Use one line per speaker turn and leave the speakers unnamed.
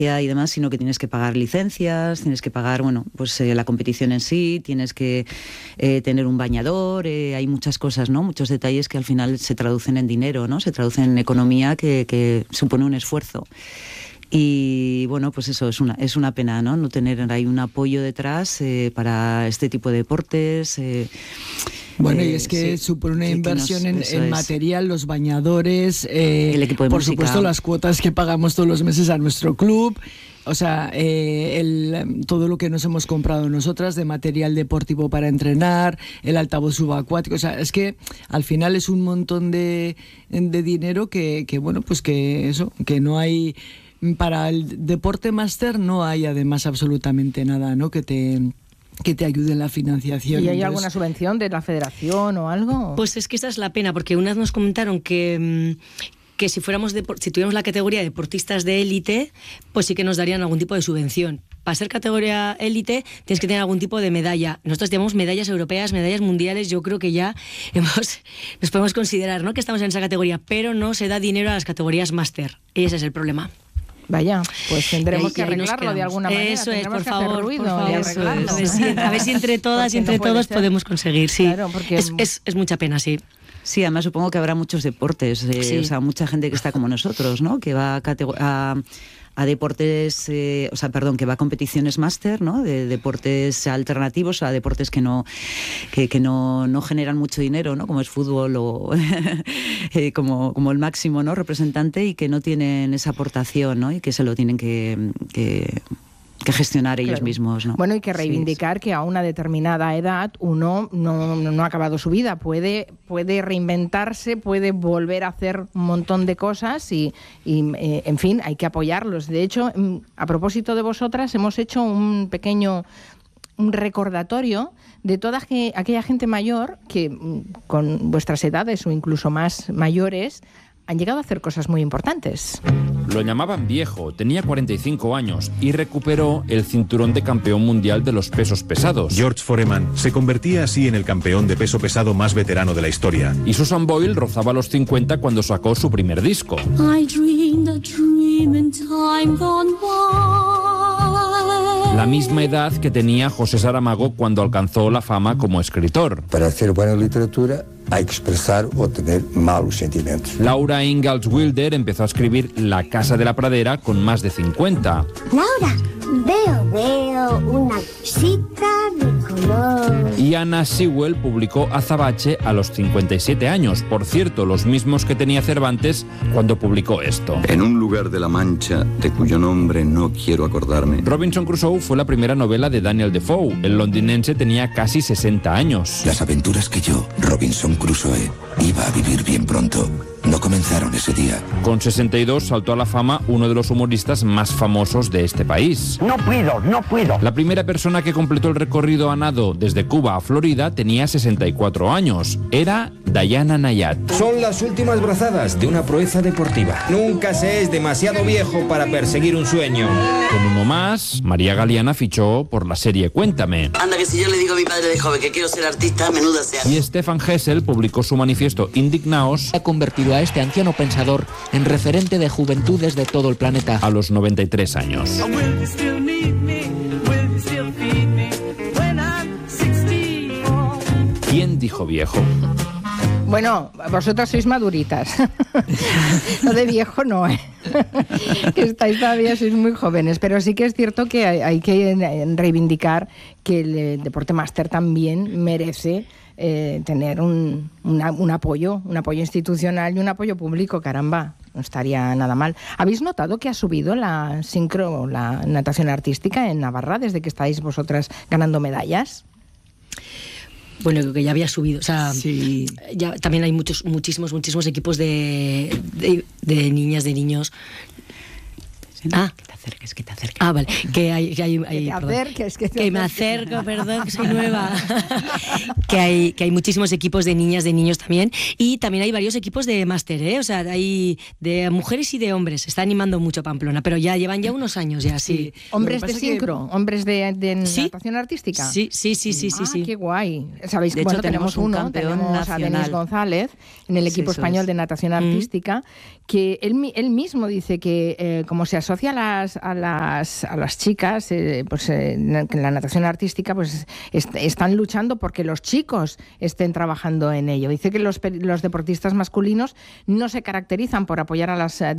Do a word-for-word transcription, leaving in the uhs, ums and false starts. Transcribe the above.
y demás, sino que tienes que pagar licencias, tienes que pagar, bueno, pues eh, la competición en sí, tienes que eh, tener un bañador, eh, hay muchas cosas, ¿no? Muchos detalles que al final se traducen en dinero, ¿no? Se traducen en economía que, que supone un esfuerzo. Y bueno, pues eso es una, es una pena, ¿no? No tener ahí un apoyo detrás eh, para este tipo de deportes. Eh,
Bueno,
eh,
y es que
sí,
supone una
que, que
inversión
nos,
en, en material, los bañadores, eh,
el equipo de
por
música.
supuesto las cuotas que pagamos todos los meses a nuestro club. O sea, eh, el, todo lo que nos hemos comprado nosotras de material deportivo para entrenar, el altavoz subacuático, o sea, es que al final es un montón de, de dinero que, que, bueno, pues que eso, que no hay, para el deporte máster no hay además absolutamente nada, ¿no? Que te... que te ayude en la financiación.
¿Y hay
Entonces,
alguna subvención de la federación o algo?
Pues es que esa es la pena, porque una vez nos comentaron que... que si fuéramos de, si tuviéramos la categoría de deportistas de élite, pues sí que nos darían algún tipo de subvención. Para ser categoría élite tienes que tener algún tipo de medalla. Nosotros tenemos medallas europeas, medallas mundiales, yo creo que ya hemos, nos podemos considerar, ¿no?, que estamos en esa categoría, pero no se da dinero a las categorías máster, y ese es el problema.
Vaya, pues tendremos
ahí,
que arreglarlo de alguna manera.
Eso es, por favor,
ruido
por favor.
Y arreglarlo.
A ver si, a ver si entre todas y entre
no
todos
ser.
podemos conseguir, sí.
Claro, porque
es, es, es mucha pena, sí.
Sí, además supongo que habrá muchos deportes, eh,
Sí.
o sea, mucha gente que está como nosotros, ¿no? Que va a, categ- a, a deportes, eh, o sea, perdón, que va a competiciones máster, ¿no? De deportes alternativos, a deportes que no que, que no, no generan mucho dinero, ¿no? Como es fútbol o eh, como, como el máximo, ¿no?, representante, y que no tienen esa aportación, ¿no? Y que se lo tienen que... que que gestionar ellos
Claro.
mismos, ¿no?
Bueno, hay que reivindicar sí. que a una determinada edad uno no, no, no ha acabado su vida, puede, puede reinventarse, puede volver a hacer un montón de cosas y, y eh, en fin, hay que apoyarlos. De hecho, a propósito de vosotras, hemos hecho un pequeño un recordatorio de toda que, aquella gente mayor que con vuestras edades o incluso más mayores han llegado a hacer cosas muy importantes.
Lo llamaban viejo, tenía cuarenta y cinco años y recuperó el cinturón de campeón mundial de los pesos pesados.
George Foreman se convertía así en el campeón de peso pesado más veterano de la historia.
Y Susan Boyle rozaba los cincuenta cuando sacó su primer disco.
I dreamed a dream in time gone by.
La misma edad que tenía José Saramago cuando alcanzó la fama como escritor.
Para hacer buena literatura hay que expresar o tener malos sentimientos.
Laura Ingalls Wilder empezó a escribir La casa de la pradera con más de cincuenta.
Laura, veo, veo una cosita de color.
Y Anna Sewell publicó Azabache a los cincuenta y siete años. Por cierto, los mismos que tenía Cervantes cuando publicó esto.
En un lugar de la Mancha de cuyo nombre no quiero acordarme.
Robinson Crusoe fue la primera novela de Daniel Defoe. El londinense tenía casi sesenta años.
Las aventuras que yo, Robinson Crusoe, iba a vivir bien pronto, no comenzaron ese día.
Con sesenta y dos saltó a la fama uno de los humoristas más famosos de este país.
No puedo, no puedo.
La primera persona que completó el recorrido a nado desde Cuba a Florida tenía sesenta y cuatro años. Era Diana Nayat.
Son las últimas brazadas de una proeza deportiva. Nunca se es demasiado viejo para perseguir un sueño.
Con uno más, María Galeana fichó por la serie Cuéntame.
Anda, que si yo le digo a mi padre de joven que quiero ser artista, menuda sea.
Y Stefan Hessel publicó su manifiesto Indignaos.
Ha convertido a este anciano pensador en referente de juventudes de todo el planeta.
A los noventa y tres años. ¿Quién dijo viejo?
Bueno, vosotras sois maduritas. Lo de viejo no, ¿eh? Que estáis todavía, sois muy jóvenes. Pero sí que es cierto que hay, hay que reivindicar que el deporte máster también merece eh, tener un, una, un apoyo, un apoyo institucional y un apoyo público, caramba. No estaría nada mal. ¿Habéis notado que ha subido la sincro, la natación artística en Navarra desde que estáis vosotras ganando medallas?
Bueno, creo que ya había subido, o sea,
sí.
ya también hay muchos, muchísimos, muchísimos equipos de, de, de niñas, de niños. Ah,
que te acerques, que te acerques.
Ah, vale, que hay, que hay, hay
que te
perdón,
acerques, que, te
que me acerco, perdón, que soy nueva. que hay, que hay muchísimos equipos de niñas, de niños también, y también hay varios equipos de máster, ¿eh? O sea, hay de mujeres y de hombres. Se está animando mucho Pamplona, pero ya llevan ya unos años ya, sí.
sí. ¿Hombres de sincro? Que... ¿Hombres de, de
¿Sí?
natación artística?
Sí, sí, sí, sí, sí.
Ah,
sí.
qué guay. Sabéis que
bueno,
hecho, tenemos, tenemos uno, tenemos
nacional.
a Denis González en el equipo
sí,
español
es.
de natación artística, mm. que él, él mismo dice que eh, como se asocia a las las a las a las chicas, eh, pues eh, en la natación artística, pues est- están luchando porque los chicos estén trabajando en ello. Dice que los, los deportistas masculinos no se caracterizan por apoyar a las